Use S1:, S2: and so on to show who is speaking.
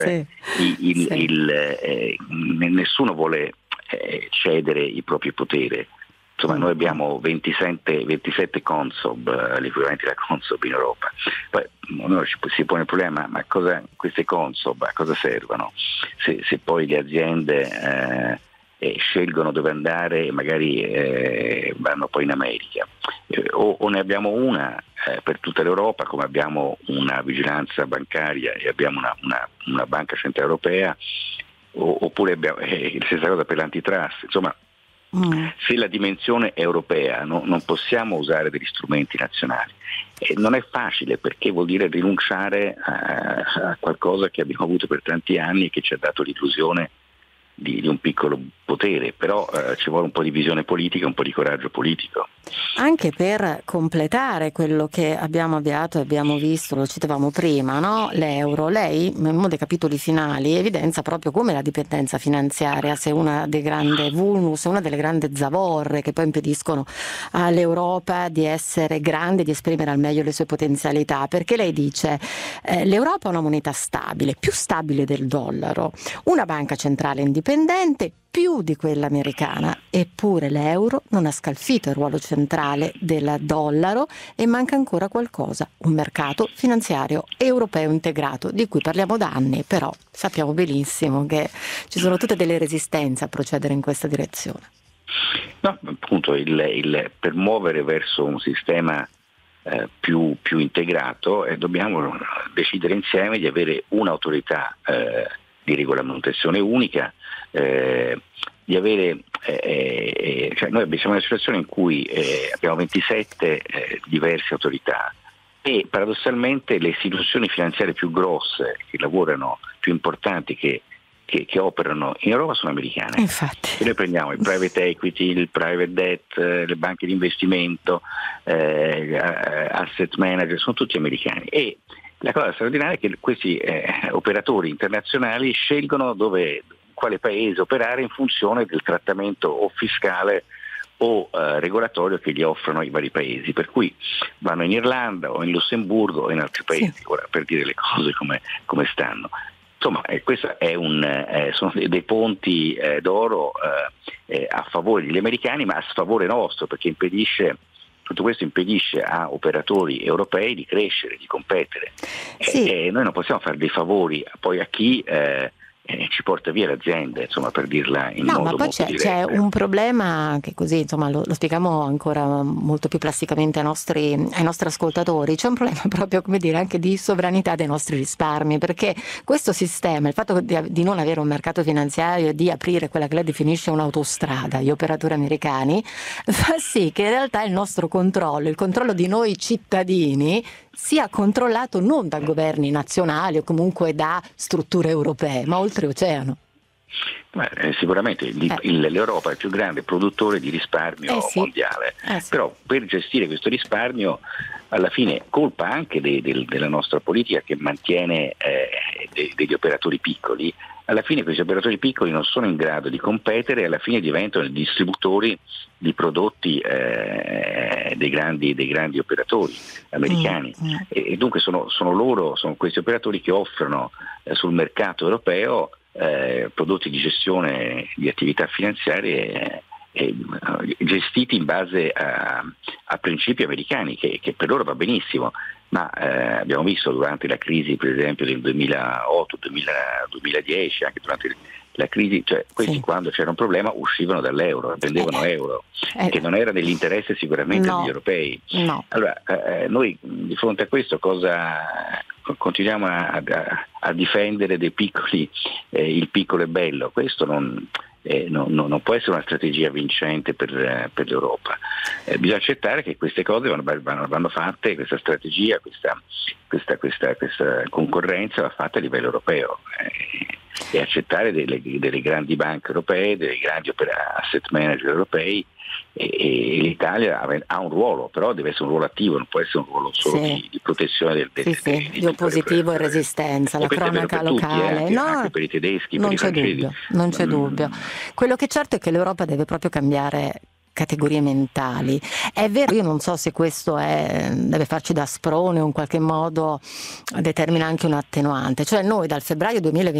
S1: Sì,
S2: Nessuno vuole cedere il proprio potere. Insomma, noi abbiamo 27 Consob, l'equivalente della Consob in Europa. Poi uno si pone il problema, ma queste Consob a cosa servono? Se poi le aziende scelgono dove andare e magari vanno poi in America. O ne abbiamo una per tutta l'Europa, come abbiamo una vigilanza bancaria e abbiamo una banca centrale europea, oppure abbiamo la stessa cosa per l'antitrust. Insomma, se la dimensione è europea non possiamo usare degli strumenti nazionali. Non è facile, perché vuol dire rinunciare a qualcosa che abbiamo avuto per tanti anni e che ci ha dato l'illusione di un piccolo potere, però ci vuole un po' di visione politica, un po' di coraggio politico.
S1: Anche per completare quello che abbiamo avviato e abbiamo visto, lo citavamo prima, no? L'euro. Lei, in uno dei capitoli finali, evidenzia proprio come la dipendenza finanziaria sia una dei grandi vulnus, una delle grandi zavorre che poi impediscono all'Europa di essere grande, di esprimere al meglio le sue potenzialità, perché lei dice l'Europa ha una moneta stabile, più stabile del dollaro, una banca centrale indipendente, più di quella americana, eppure l'euro non ha scalfito il ruolo centrale del dollaro e manca ancora qualcosa, un mercato finanziario europeo integrato, di cui parliamo da anni, però sappiamo benissimo che ci sono tutte delle resistenze a procedere in questa direzione.
S2: No, appunto, per muovere verso un sistema più integrato dobbiamo decidere insieme di avere un'autorità di regolamentazione unica, di avere cioè noi siamo in una situazione in cui abbiamo 27 diverse autorità e paradossalmente le istituzioni finanziarie più grosse che lavorano, più importanti che operano in Europa sono americane.
S1: Infatti.
S2: E noi prendiamo il private equity, il private debt, le banche di investimento, asset manager, sono tutti americani. E la cosa straordinaria è che questi operatori internazionali scelgono quale paese operare in funzione del trattamento o fiscale o regolatorio che gli offrono i vari paesi, per cui vanno in Irlanda o in Lussemburgo o in altri paesi, sì. Ora, per dire le cose come stanno. Insomma, questo sono dei ponti d'oro a favore degli americani, ma a sfavore nostro, perché tutto questo impedisce a operatori europei di crescere, di competere.
S1: Sì.
S2: Noi non possiamo fare dei favori poi a chi ci porta via l'azienda, insomma, per dirla in modo
S1: ma poi
S2: molto diretto.
S1: c'è un problema che così, insomma, lo spieghiamo ancora molto più plasticamente ai nostri ascoltatori. C'è un problema proprio, come dire, anche di sovranità dei nostri risparmi, perché questo sistema, il fatto di non avere un mercato finanziario e di aprire quella che lei definisce un'autostrada, gli operatori americani, fa sì che in realtà il nostro controllo, il controllo di noi cittadini, sia controllato non da governi nazionali o comunque da strutture europee, ma oltreoceano.
S2: Sicuramente l'Europa è il più grande produttore di risparmio mondiale, sì. Però per gestire questo risparmio alla fine colpa anche della nostra politica che mantiene degli operatori piccoli. Alla fine questi operatori piccoli non sono in grado di competere e alla fine diventano i distributori di prodotti dei grandi operatori americani. E dunque sono questi operatori che offrono sul mercato europeo prodotti di gestione di attività finanziarie gestiti in base a principi americani, che per loro va benissimo, ma abbiamo visto durante la crisi, per esempio del 2008, 2010, anche durante la crisi, cioè questi quando c'era un problema uscivano dall'euro, prendevano euro, che non era nell'interesse sicuramente degli europei.
S1: No.
S2: Allora noi di fronte a questo continuiamo a difendere dei piccoli, il piccolo è bello. Questo non può essere una strategia vincente per l'Europa. Bisogna accettare che queste cose vanno fatte, questa strategia, questa concorrenza va fatta a livello europeo, e accettare delle grandi banche europee, dei grandi asset manager europei, e l'Italia ha un ruolo, però deve essere un ruolo attivo, non può essere un ruolo solo di protezione
S1: di oppositivo e resistenza, la cronaca locale,
S2: anche per i tedeschi,
S1: non
S2: per i francesi.
S1: Non c'è dubbio. Quello che è certo è che l'Europa deve proprio cambiare categorie mentali. È vero, io non so se questo deve farci da sprone o in qualche modo determina anche un attenuante, cioè noi dal febbraio 2020